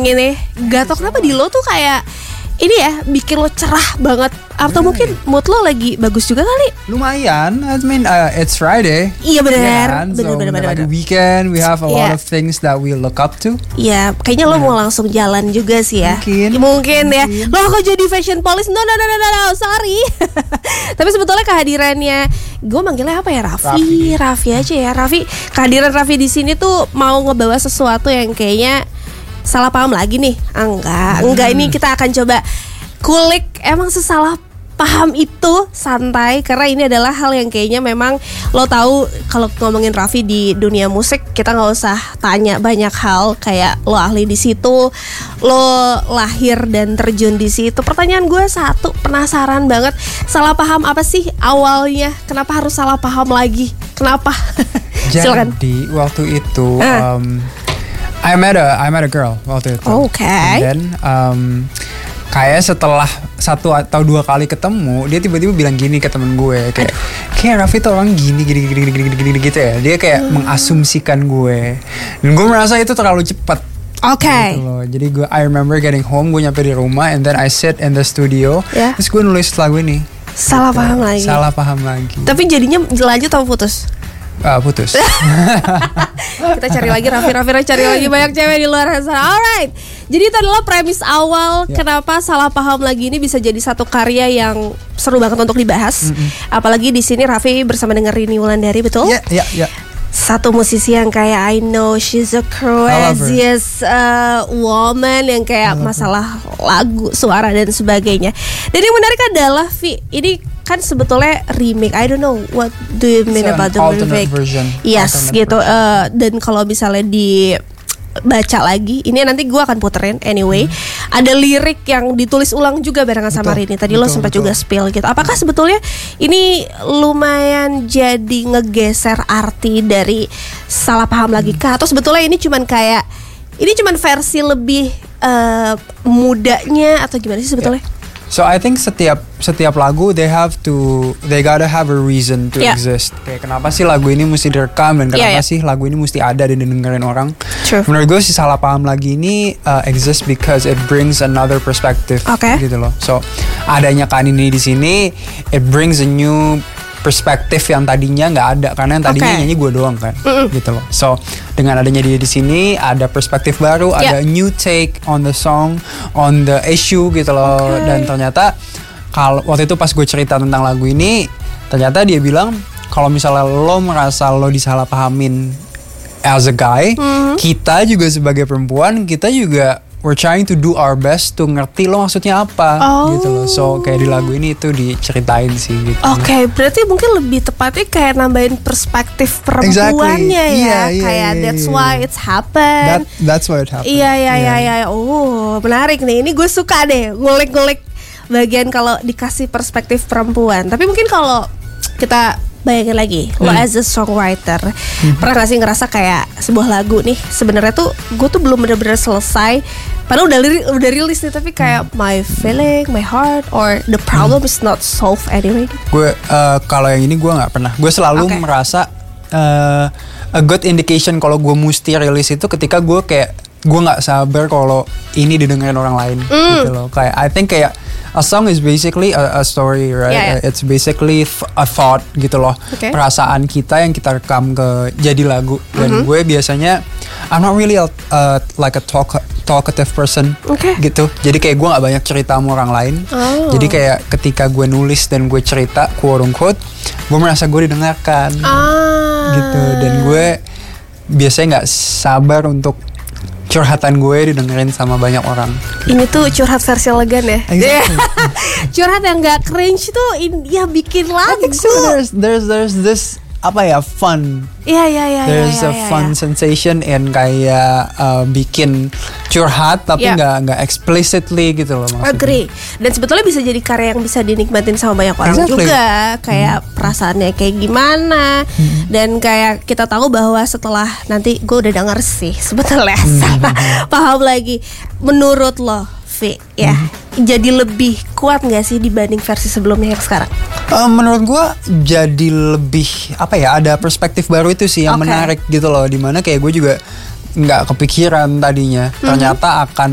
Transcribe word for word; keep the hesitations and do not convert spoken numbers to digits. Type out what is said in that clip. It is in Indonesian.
ini. Gak tau kenapa di lo tuh kayak ini ya bikin lo cerah banget. Atau yeah. mungkin mood lo lagi bagus juga kali. Lumayan. I mean uh, it's Friday. Iya benar. Yeah, benar so benar benar. Like weekend we have a yeah. lot of things that we look up to. Iya, yeah, kayaknya lo yeah. mau langsung jalan juga sih ya. Mungkin. Ya, mungkin, mungkin ya. Lo kok jadi fashion police? No no no no no, no. Sorry. Tapi sebetulnya kehadirannya gue manggilnya apa ya, Raffi. Raffi, Raffi aja ya. Raffi, kehadiran Raffi di sini tuh mau ngebawa sesuatu yang kayaknya salah paham lagi nih. Enggak, hmm. enggak, ini kita akan coba kulik emang sesalah paham itu santai, karena ini adalah hal yang kayaknya memang lo tahu kalau ngomongin Raffi di dunia musik kita nggak usah tanya banyak hal, kayak lo ahli di situ, lo lahir dan terjun di situ. Pertanyaan gue satu, penasaran banget, salah paham apa sih awalnya? Kenapa harus salah paham lagi? Kenapa? Silakan. Jadi waktu itu uh. um, I met a I met a girl waktu itu. Oke. Okay. And then um, kayak setelah satu atau dua kali ketemu, dia tiba-tiba bilang gini ke temen gue, kayak kayak Raffi tuh orang gini gini gini gini gini, gini gitu ya. Dia kayak hmm. mengasumsikan gue, dan gue merasa itu terlalu cepat. Oke. Okay. Gitu loh. Jadi gue I remember getting home, gue nyampe di rumah, and then I sit in the studio, yeah. terus gue nulis lagu ini. Salah gitu. paham lagi. Salah paham lagi. Tapi jadinya lanjut atau putus? Uh, putus. Kita cari lagi Raffi, Raffi cari lagi banyak cewek di luar sana. Alright. Jadi itu adalah premis awal yeah. kenapa salah paham lagi ini bisa jadi satu karya yang seru banget untuk dibahas. Mm-hmm. Apalagi di sini Raffi bersama dengan Rini Wulandari, betul? Iya, yeah, iya, yeah, iya. Yeah. Satu musisi yang kayak I know she's a craziest uh, woman, yang kayak masalah lagu, suara dan sebagainya. Dan yang menarik adalah Vi, ini kan sebetulnya remake. I don't know what do you mean It's about the remake? Version. Yes, alternate gitu. Uh, dan kalau misalnya di baca lagi, ini nanti gue akan puterin anyway. Hmm. Ada lirik yang ditulis ulang juga barengan sama Rini. Tadi betul, lo sempat betul. juga spill gitu. Apakah sebetulnya ini lumayan jadi ngegeser arti dari salah paham lagi kah? Atau sebetulnya ini cuman kayak ini cuman versi lebih uh, mudanya atau gimana sih sebetulnya? Yeah. So I think setiap setiap lagu they have to they gotta have a reason to yeah. exist. Kayak kenapa sih lagu ini mesti direkam dan kenapa yeah, yeah. sih lagu ini mesti ada dan didengerin orang? True. Menurut gue si salah paham lagi ini uh, exist because it brings another perspective. Okay. Gitu loh. So adanya kan ini di sini it brings a new perspektif yang tadinya nggak ada, karena yang tadinya okay. nyanyi gue doang kan, Mm-mm. gitu loh. So dengan adanya dia di sini ada perspektif baru, yeah. ada new take on the song, on the issue gitu loh. Okay. Dan ternyata kalau waktu itu pas gue cerita tentang lagu ini, ternyata dia bilang kalau misalnya lo merasa lo disalahpahamin as a guy, mm-hmm. kita juga sebagai perempuan kita juga we're trying to do our best to ngerti lo maksudnya apa, oh. gitu loh. So kayak di lagu ini itu diceritain sih gitu. Oke, okay, berarti mungkin lebih tepatnya kayak nambahin perspektif perempuannya exactly. ya, yeah, yeah, kayak yeah, that's yeah. why it's happen. That, that's why it happened. Iya iya iya iya. Oh menarik nih. Ini gue suka deh ngulik-ngulik bagian kalau dikasih perspektif perempuan. Tapi mungkin kalau kita bayangin lagi, hmm. lo as a songwriter, hmm. pernah gak sih ngerasa kayak sebuah lagu nih sebenarnya tuh gue tuh belum benar-benar selesai, padahal udah li- udah rilis nih, tapi kayak hmm. my feeling, my heart, or the problem hmm. is not solved anyway. Gue uh, kalau yang ini gue nggak pernah. Gue selalu okay. merasa uh, a good indication kalau gue mesti rilis itu ketika gue kayak gue nggak sabar kalau ini didengerin orang lain, mm. gitu loh. Kayak I think kayak a song is basically a, a story, right? Yeah, yeah. It's basically a thought gitu loh. Okay. Perasaan kita yang kita rekam ke jadi lagu. Dan mm-hmm. gue biasanya I'm not really a, uh, like a talk, talkative person, okay. gitu. Jadi kayak gue nggak banyak cerita sama orang lain. Oh. Jadi kayak ketika gue nulis dan gue cerita quote unquote, gue merasa gue didengarkan, ah. gitu. Dan gue biasanya nggak sabar untuk curhatan gue didengerin sama banyak orang. Ini tuh curhat versi elegan ya. Exactly. Curhat yang gak cringe tuh in, ya bikin lagu. So there's there's there's this apa ya fun. Iya iya iya. There's ya, a ya, fun ya. sensation in kayak uh, bikin curhat tapi nggak yeah. nggak explicitly gitu loh maksudnya. Agree. Dan sebetulnya bisa jadi karya yang bisa dinikmatin sama banyak orang exactly. juga. Kayak hmm. perasaannya kayak gimana. Hmm. Dan kayak kita tahu bahwa setelah nanti gue udah denger sih sebetulnya hmm. paham lagi. Menurut lo, V, ya, hmm. jadi lebih kuat nggak sih dibanding versi sebelumnya yang sekarang? Uh, menurut gue jadi lebih apa ya, ada perspektif baru itu sih yang okay. menarik gitu loh, dimana kayak gue juga nggak kepikiran tadinya, mm-hmm. ternyata akan